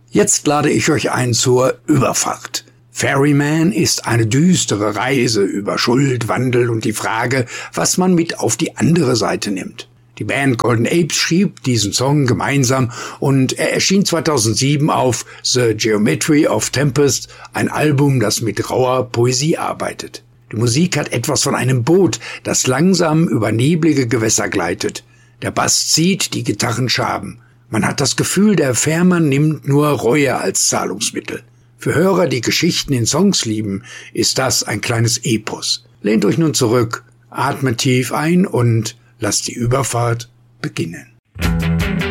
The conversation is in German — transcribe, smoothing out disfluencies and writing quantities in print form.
Jetzt lade ich euch ein zur Überfahrt. Ferryman ist eine düstere Reise über Schuld, Wandel und die Frage, was man mit auf die andere Seite nimmt. Die Band Golden Apes schrieb diesen Song gemeinsam und er erschien 2007 auf The Geometry of Tempest, ein Album, das mit rauer Poesie arbeitet. Die Musik hat etwas von einem Boot, das langsam über neblige Gewässer gleitet. Der Bass zieht, die Gitarren schaben. Man hat das Gefühl, der Fährmann nimmt nur Reue als Zahlungsmittel. Für Hörer, die Geschichten in Songs lieben, ist das ein kleines Epos. Lehnt euch nun zurück, atmet tief ein und lasst die Überfahrt beginnen.